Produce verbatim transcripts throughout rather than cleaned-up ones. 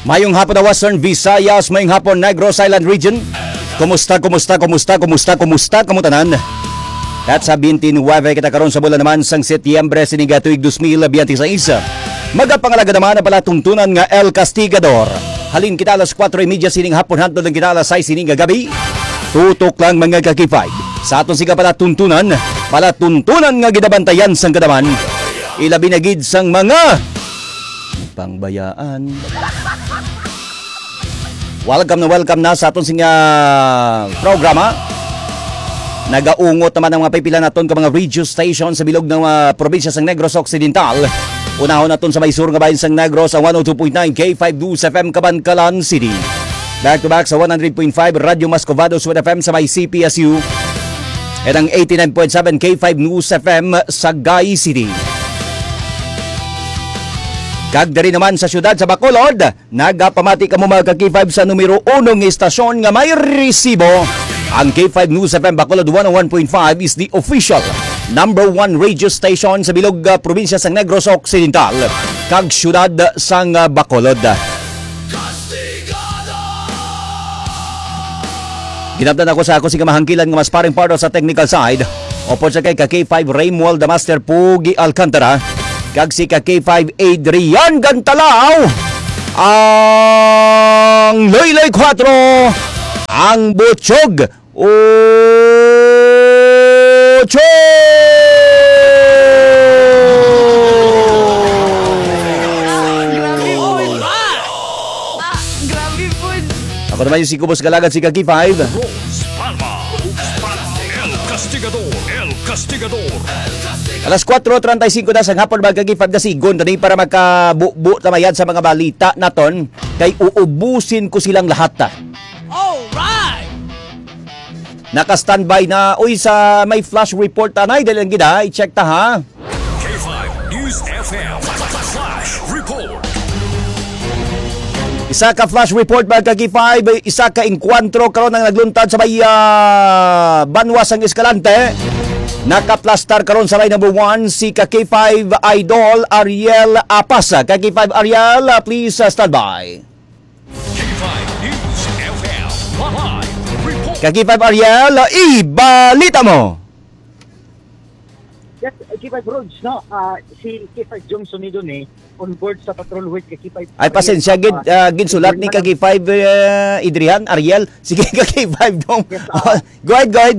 Mayong hapon na Western Visayas, mayong hapon Negros Island Region. Kumusta, kumusta, kumusta, kumusta, kumusta, kamutanan? At sa twenty-nine kita karon sa bulan naman sang Setyembre siniga tuig twenty twenty-six. Magapangalaga naman na pala tungtunan nga El Castigador. Halin kita alas four thirty sining hapon hantod lang kita alas six sining gabi. Tutok lang mga kakipay. Sa aton siga pala tuntunan, pala tuntunan nga gidabantayan sang kadaman. Ilabi na gid sang mga pangbayaan. Welcome na welcome na sa aton singa programa. Nagaungot naman ang mga pipila naton ka mga radio station sa bilog ng uh, probinsya sang Negros Occidental. Unahon naton sa may sur nga bahin sang Negros ang one oh two point nine K five News F M Cabancalan City. Back to back sa one hundred point five Radio Mascovados with F M sa may C P S U. At ang eighty-nine point seven K five News F M sa Gay City. Kagdari naman sa syudad sa Bacolod, nagapamati ka mo mga ka-K five sa numero unong istasyon nga may resibo. Ang K five News F M Bacolod one oh one point five is the official number one radio station sa bilog uh, probinsya sang Negros Occidental, kag syudad sang uh, Bacolod. Ginabdan ako sa ako si kamahangkilan nga mas paring part sa technical side. Opo sa kay ka-K five Raymwald the Master Pugi Alcantara, kag si ka-K five Adrian Gantalaw, ang Loylay four, ang Butchog Ocho. Ako naman yung si Kubos Galagat, si ka-K five El Castigador, El Castigador. Alas four thirty-five na sa hapon mag-K five na sigon tani para magkabubu tamayad sa mga balita naton kay uubusin ko silang lahat. Alright! Naka-standby na uy sa may flash report tanay dahil lang gida i-check ta ha. K five News F M Flash Report. Isa ka flash report mag-K five, isa ka enkwentro karon nang nagluntad sa may uh, Banwas ang Escalante. Naka-plastar karon sa line number one si ka-K five Idol Ariel Apasa. ka-K five Ariel, uh, please uh, stand by. K five News F M Live Report. ka-K five Ariel, uh, ibalita mo. Yes, K five Roads, no? Uh, si K five Jong Sunido ni on board sa patrol with K five. Ay pasensya gid uh, gid sulat ni ka-K five uh, Adrian Ariel. Sige ka-K five dong. Yes, uh, go ahead, go ahead.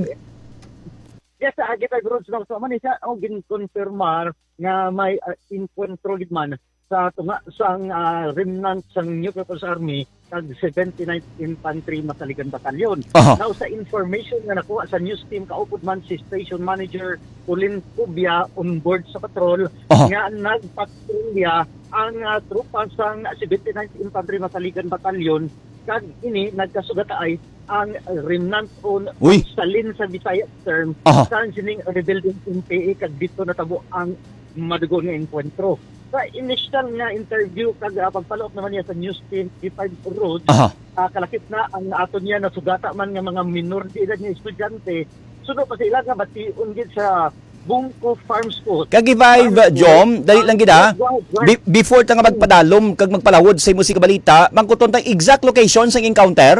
Yes, uh, K five Roads, no? So man siya ang gin-confirmar nga may uh, encuentro gid man sa tunga sang uh, remnant sang New People's Army kag seventy-ninth Infantry Masaligan Batalyon. Uh-huh. Now sa information nga nakuha sa news team kaupod man si Station Manager Colin Cubia on board sa patrol, uh-huh, nga nagpatrolya ang uh, trupa sang seventy-ninth Infantry Masaligan Batalyon kag ini nagkasugata ay ang remnant on Uy. salin sa Bisaya term Uh-huh. saan sining rebuilding in P A kag dito natabo ang madugo nga enkwentro. Sa initial nga interview kag uh, pagpalok naman niya sa news team K five Roads, Aha. uh, kalakip na ang aton niya na sugata man nga mga minor de edad nga estudyante. Suno pa sila nga bation gid sa Bungko Farm School. ka-K five uh, Jom, dali lang gid ha. Be- before ta nga magpadalom kag magpalawod sa imo si kabalita, mangkuton tang exact location sang encounter.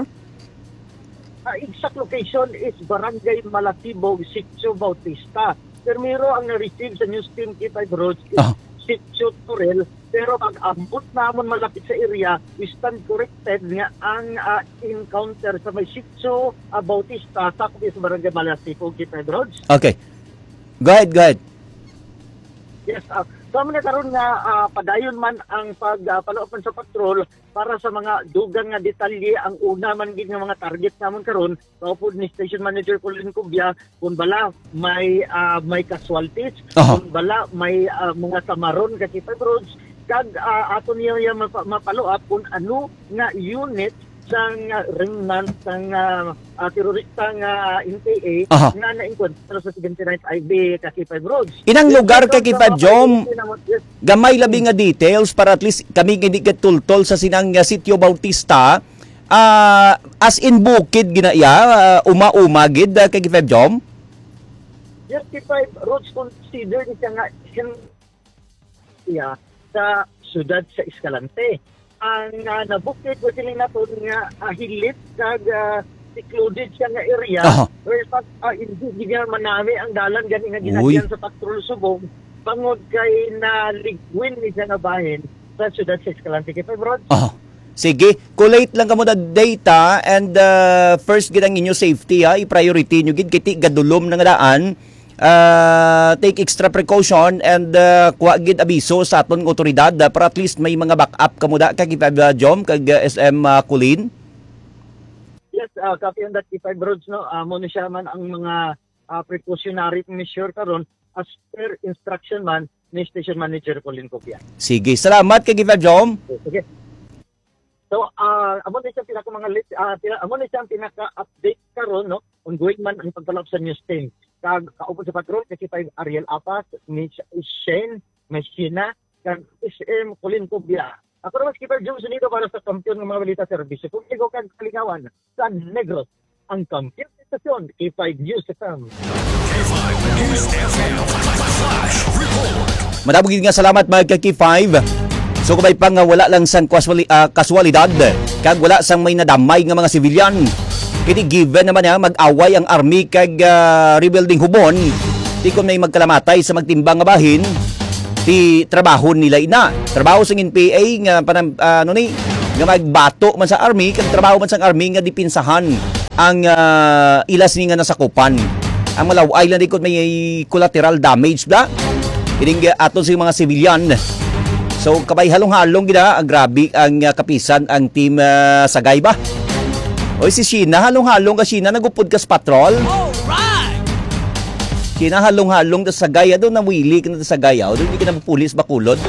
Uh, exact location is Barangay Malatibog, Sitio Bautista. Permiro ang na-receive sa news team K five Roads is Ah. Sitio Turel, pero pag ambot namon malapit sa area, we stand corrected nga ang uh, encounter sa may Sitio uh, Bautista sa sa Barangay Malatibog, K five Roads. Okay. Go ahead, go ahead. Yes, uh, so na karon nga uh, padayon man ang pagpaloopan uh, sa patrol para sa mga dugang nga detalye. Ang una man gid nga mga target namon karon kaupod ni Station Manager Colin Cubia kung bala may uh, may casualties, Uh-huh. kung bala may uh, mga samaron ka K five Roads kag uh, aton niya mapa, mapalo-up kung ano nga unit sang uh, remnant sang uh, uh, terorista nga N P A Aha. nga na-encounter sa seventy-ninth I B ka K five Roads. Inang lugar ka K five Jom, Yes. gamay labi nga details para at least kami hindi katultol sa sinang uh, Sitio Bautista. Ah, as in bukid ginaya, uh, uma-uma gid uh, kay K five Jom. Yes, K five Roads considered siya nga siya yeah, sa syudad sa Escalante. ang uh, nabukit ko sila nato nga uh, hilit kag uh, secluded siya nga area. Aha. Where pag uh, hindi ganyan manami ang dalan gani nga ginagyan sa patrol subong bangod kay na ligwin ni siya nga bahin sa Ciudad sa Escalante. Kaya bro, Ah. Sige, collate lang kamo da data and uh, first gid ang inyo safety ha, i-priority nyo gid kiti gadulom na nga daan. Uh, take extra precaution and uh, kuha gid abiso sa aton nga otoridad uh, para at least may mga backup kamo da kag uh, Jom kag uh, S M uh, Kulin. yes, uh, copy on that five roads no. Uh, mo ni siya man ang mga uh, precautionary measure karon as per instruction man ni Station Manager Colin Copia. Sige, salamat kag uh, Jom. Okay. So, uh, amo na siyang pinaka mga list, uh, pina, amo na siyang pinaka-update karon no, ongoing man ang pagbalap sa news team. Kag kaupo sa patrol kasi five Ariel Apas, ni Shane, Messina, kag S M Colin Cubia. Ako naman skipper Joe Sunido para sa kampiyon ng mga balita serbisyo. Kung ikaw kag kalingawan sa Negros, ang kampiyon stasyon K five News F M. K five News F M. Flash report. Madabog nga salamat mga K five. So kabay pa nga wala lang sang kaswali, uh, kaswalidad kag wala sang may nadamay nga mga sibilyan. Kini given naman ha mag-away ang army kag uh, rebuilding hubon. Di kon may magkalamatay sa magtimbang nga bahin. Ti trabaho nila ina. Trabaho sang N P A nga panam, uh, ano ni nga magbato man sa army kag trabaho man sang army nga dipinsahan ang uh, ilas ni nga nasakupan. Ang malaway lang di kon may collateral damage da. Kining aton sa mga sibilyan. So kabay halong-halong gina, ang grabe ang uh, kapisan ang team uh, Sagay ba? Oy si Sheena, halong-halong ka Sheena, nagupod ka sa patrol. Alright! Sheena, halong-halong ka sa Sagay, doon nawili ka na sa Sagay, doon hindi ka na pulis bakulod.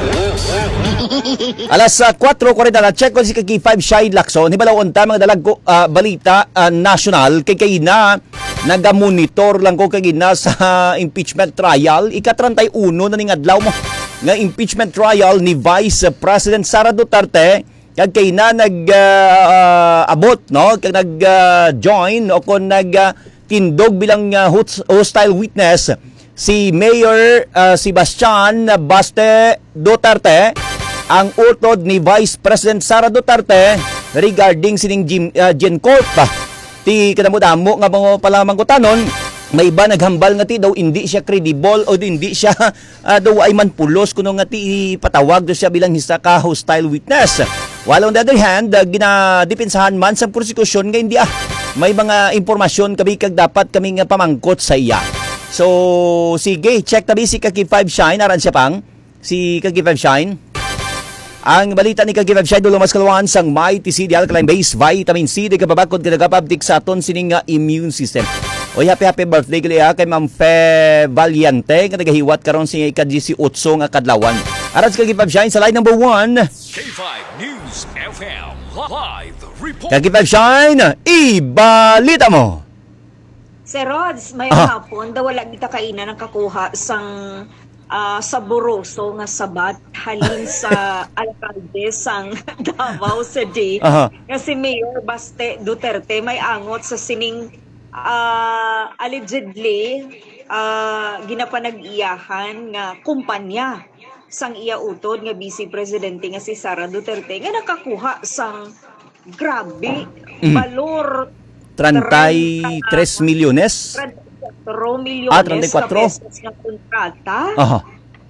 Alas uh, four forty na check ko si K five Shine Lacson, hibalawon ta mga dalag ko, uh, balita uh, national, kay kayina, naga-monitor lang ko kagina sa uh, impeachment trial, ika-thirty-one na ning adlaw mo. Nga impeachment trial ni Vice President Sara Duterte kag kay na nag uh, uh, abot no kag nag uh, join o kon nag uh, tindog bilang uh, hostile witness si Mayor uh, Sebastian Baste Duterte ang utod ni Vice President Sara Duterte regarding sining Jim, uh, GenCorp ti kadamo-damo nga mga palamang kutanon. May iba naghambal nga ti daw hindi siya credible o hindi siya uh, daw ay manpulos kuno nga ti patawag do siya bilang isa ka hostile witness. While on the other hand, uh, ginadipinsahan man sa prosecution nga hindi ah may mga impormasyon kami kag dapat kami nga pamangkot sa iya. So sige, check tabi si K five Shine aran siya pang si K five Shine. Ang balita ni K five Shine dulo mas kalawan sang may T C D alkaline base vitamin C di kababakod kinagapabdik sa aton sining nga immune system. Oy, happy happy birthday kay kay Ma'am Fe Valiente nga nagahiwat karon sa ika-eighteen nga kadlawan. Aras K five Shine sa line number one. K five News F M. Live report. K five Shine, ibalita mo. Sir Rods, may Ah. hapon daw wala kita kainan ng kakuha sang uh, saboroso nga sabat halin sa alkalde sang Davao City. Aha. Nga si Mayor Baste Duterte may angot sa sining uh, allegedly uh, ginapanag-iyahan nga kumpanya sang iya utod nga Vice Presidente nga si Sara Duterte nga nakakuha sang grabe Mm. balor thirty-tres milyones. thirty-four milyones Ah, thirty-four. na pesos nga kontrata. Aha.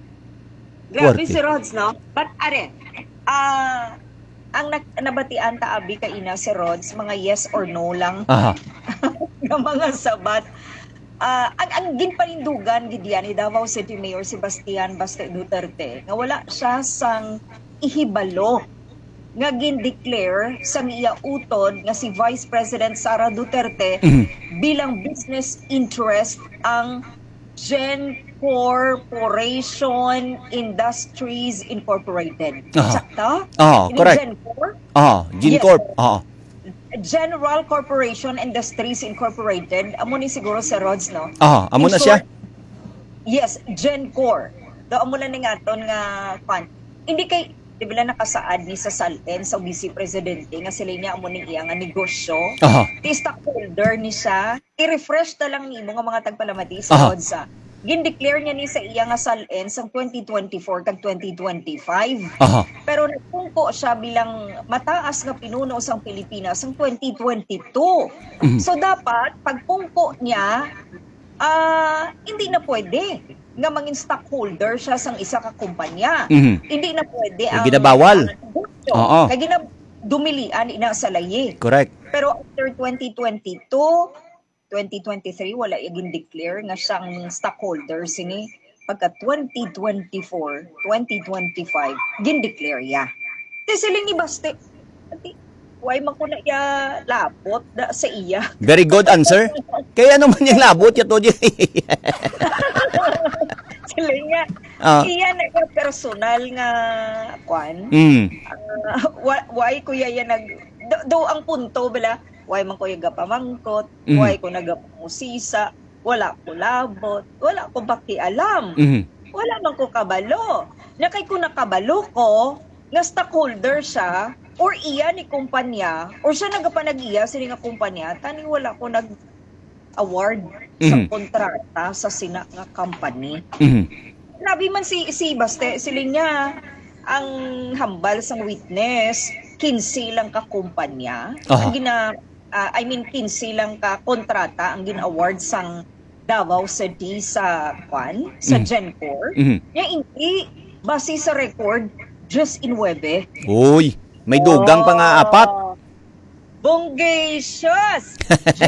Grabe Worth si Rods, no? But, are, ah, ang nak- nabatian ta abi ka ina si Rods, mga yes or no lang Aha. ng mga sabat. Ah, ang ang ginpanindugan gid yan ni Davao City Mayor Sebastian Baste Duterte nga wala siya sang ihibalo nga gin-declare sa iya utod nga si Vice President Sara Duterte Mhm. bilang business interest ang Gen Corporation Industries Incorporated. Aha. Sakta? Aha, Ini correct. GenCorp? Aha, GenCorp. Yes. Aha. General Corporation Industries Incorporated. Amo ni siguro sa Rods, no? Aha, amo In na siya. short, yes, GenCorp. Do amo lang nga ton nga pan. Hindi kay di ba nakasaad ni sa Salten sa Vice Presidente nga sila niya amo ning iya nga negosyo. Aha. Ti stockholder ni siya. I-refresh ta lang nimo nga mga tagpalamati Aha. sa Rods. ah. gindeclare niya ni sa iya nga salen sa twenty twenty-four kag twenty twenty-five. Aha. Pero nagpungko siya bilang mataas nga pinuno sang Pilipinas sa twenty twenty-two. Mhm. So dapat pagpungko niya ah hindi na pwede nga mangin stockholder siya sang isa ka kumpanya. Mhm. Hindi na pwede Kaya ang ginabawal. ang negosyo. Oo. Kaya gina dumilian ina sa layi. Correct. Pero after twenty twenty-two, twenty twenty-three, wala yung declare nga siyang stockholder sini. Pagka twenty twenty-four, twenty twenty-five, gindeclare ya. Di siling ni Baste. Ati, why man ko na iya lapot da sa iya. Very good answer. Kaya naman yung labot ya to. Sila nga, Ah. iya na yung personal nga kwan. Mm. Uh, why, why kuya yan nag do, do ang punto bala why man ko yaga pamangkot, Mhm. why ko nagamusisa, wala ko labot, wala ko pakialam, Mhm. wala man ko kabalo. Na kay ko nakabalo ko nga stockholder siya or iya ni kumpanya or siya nagapanag-iya sini nga kumpanya tani wala ko nag award sa Mhm. kontrata sa sina nga company. Mhm. Nabi man si si Baste siling niya ang hambal sang witness quince lang ka kumpanya Aha. ang gina ah, I mean quince lang ka kontrata ang gina-award sang Davao City sa kwan sa Mhm. Gencor. Mhm. Nya hindi base sa record just in webe. Uy, may dugang pa nga apat. Bonggacious!